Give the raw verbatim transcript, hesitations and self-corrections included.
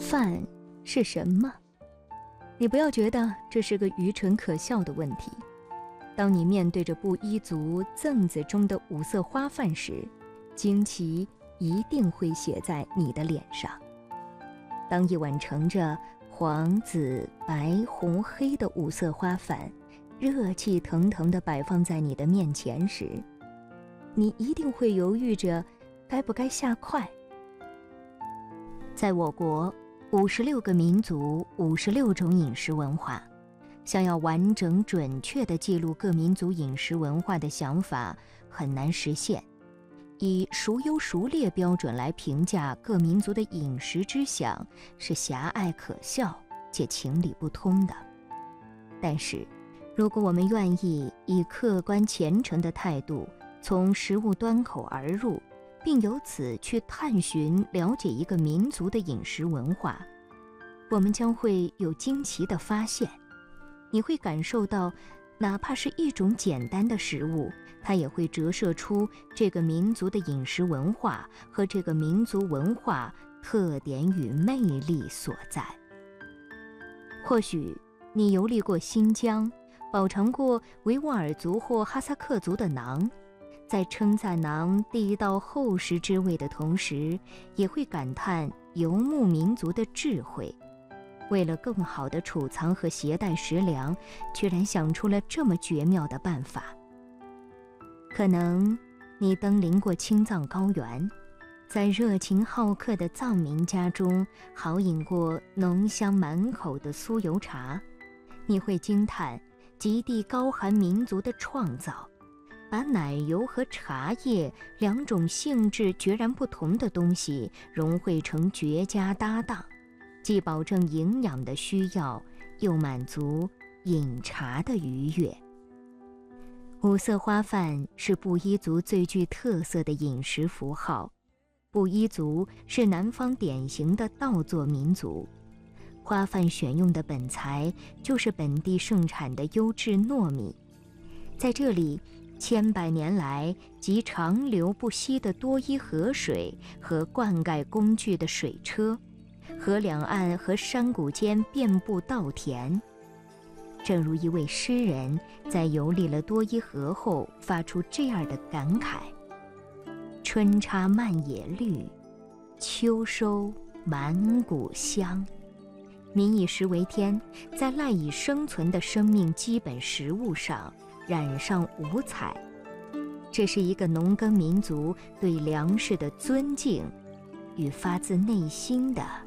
饭是什么？你不要觉得这是个愚蠢可笑的问题。当你面对着布依族粽子中的五色花饭时，惊奇一定会写在你的脸上。当一碗盛着黄、紫、白、红、黑的五色花饭热气腾腾地摆放在你的面前时，你一定会犹豫着该不该下筷。在我国，五十六个民族，五十六种饮食文化，想要完整准确地记录各民族饮食文化的想法很难实现。以孰优孰劣标准来评价各民族的饮食之想是狭隘可笑且情理不通的。但是如果我们愿意以客观虔诚的态度从食物端口而入，并由此去探寻了解一个民族的饮食文化，我们将会有惊奇的发现。你会感受到哪怕是一种简单的食物，它也会折射出这个民族的饮食文化和这个民族文化特点与魅力所在。或许你游历过新疆，饱尝过维吾尔族或哈萨克族的馕，在称赞馕地道厚实之味的同时，也会感叹游牧民族的智慧。为了更好地储藏和携带食粮，居然想出了这么绝妙的办法。可能你登临过青藏高原，在热情好客的藏民家中豪饮过浓香满口的酥油茶，你会惊叹极地高寒民族的创造，把奶油和茶叶两种性质截然不同的东西融汇成绝佳搭档，既保证营养的需要，又满足饮茶的愉悦。五色花饭是布依族最具特色的饮食符号。布依族是南方典型的稻作民族，花饭选用的本材就是本地盛产的优质糯米。在这里，千百年来集长流不息的多依河水和灌溉工具的水车，河两岸和山谷间遍布稻田。正如一位诗人在游历了多依河后发出这样的感慨：春插漫野绿，秋收满谷香。民以食为天，在赖以生存的生命基本食物上染上五彩，这是一个农耕民族对粮食的尊敬与发自内心的